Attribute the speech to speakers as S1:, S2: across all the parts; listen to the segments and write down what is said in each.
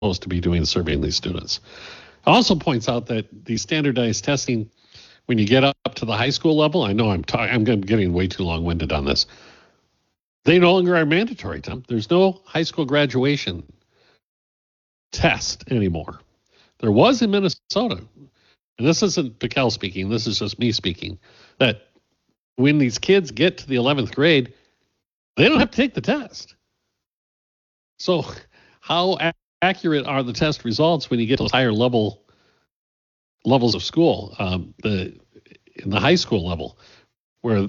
S1: supposed to be doing serving these students. It also points out that the standardized testing, when you get up to the high school level, I know I'm getting way too long-winded on this. They no longer are mandatory, Tom. There's no high school graduation test anymore. There was in Minnesota, and this isn't Piquel speaking, this is just me speaking, that when these kids get to the 11th grade, they don't have to take the test. So how accurate are the test results when you get to higher levels of school, in the high school level, where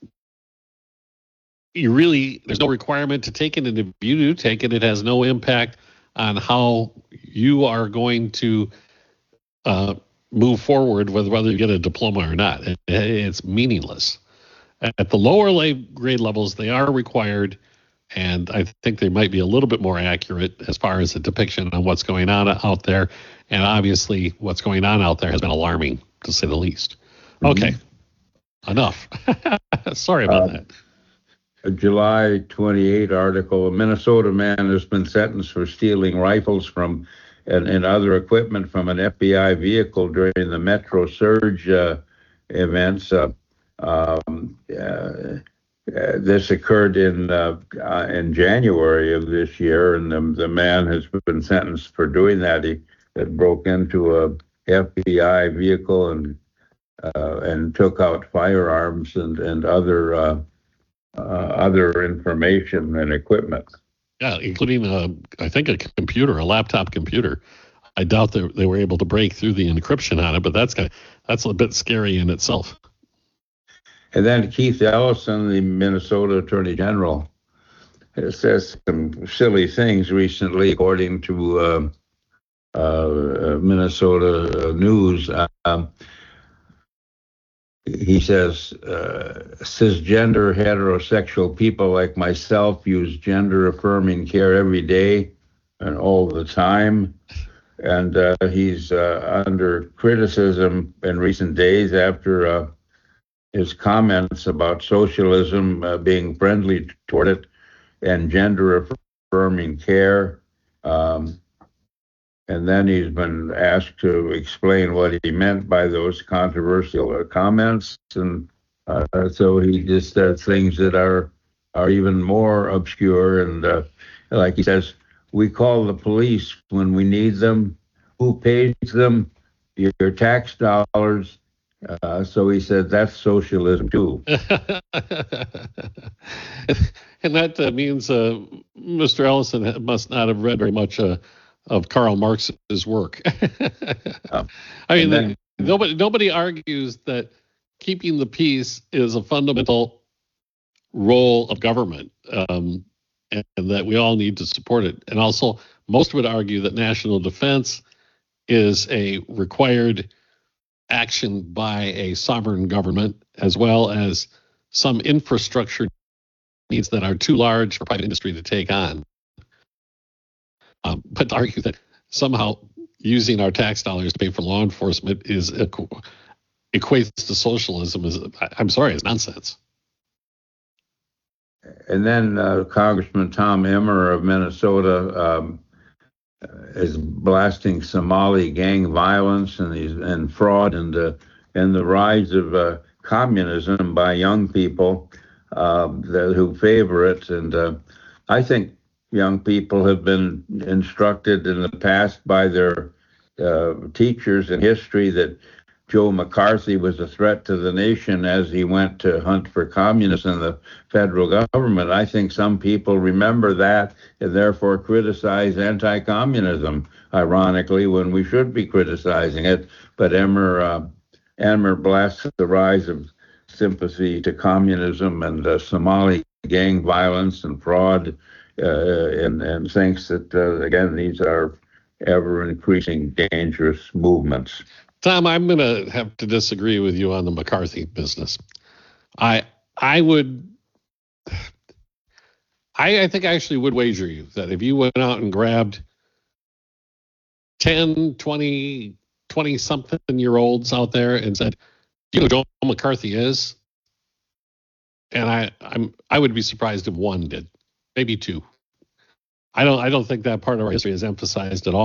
S1: there's no requirement to take it, and if you do take it, it has no impact on how you are going to move forward with whether you get a diploma or not. It's meaninless. At the lower grade levels, they are required, and I think they might be a little bit more accurate as far as the depiction on what's going on out there. And obviously, what's going on out there has been alarming, to say the least. Okay, enough. Sorry about that.
S2: A July 28 article, a Minnesota man has been sentenced for stealing rifles from and other equipment from an FBI vehicle during the Metro Surge events. This occurred in January of this year, and the man has been sentenced for doing that. He broke into a FBI vehicle and took out firearms and other information and equipment.
S1: Yeah, including I think a laptop computer. I doubt they were able to break through the encryption on it, but that's a bit scary in itself.
S2: And then Keith Ellison, the Minnesota Attorney General, says some silly things recently, according to Minnesota News. He says cisgender heterosexual people like myself use gender-affirming care every day and all the time. And he's under criticism in recent days after his comments about socialism being friendly toward it and gender-affirming care. And then he's been asked to explain what he meant by those controversial comments. And so he just said things that are even more obscure. And like he says, we call the police when we need them. Who pays them? Your tax dollars. So he said that's socialism too.
S1: And that means Mr. Ellison must not have read very much of Karl Marx's work. I mean, nobody argues that keeping the peace is a fundamental role of government, and that we all need to support it. And also, most would argue that national defense is a required action by a sovereign government, as well as some infrastructure needs that are too large for private industry to take on. But to argue that somehow using our tax dollars to pay for law enforcement equates to socialism is nonsense.
S2: And then Congressman Tom Emmer of Minnesota is blasting Somali gang violence and fraud and the rise of communism by young people who favor it. And I think young people have been instructed in the past by their teachers in history that Joe McCarthy was a threat to the nation as he went to hunt for communists in the federal government. I think some people remember that and therefore criticize anti-communism, ironically, when we should be criticizing it. But Emmer blasts the rise of sympathy to communism and Somali gang violence and fraud, and thinks that, again, these are ever-increasing dangerous movements.
S1: Tom, I'm going to have to disagree with you on the McCarthy business. I think I actually would wager you that if you went out and grabbed 10, 20 something year olds out there and said, you know who Joe McCarthy is? And I would be surprised if one did, maybe two. I don't think that part of our history is emphasized at all.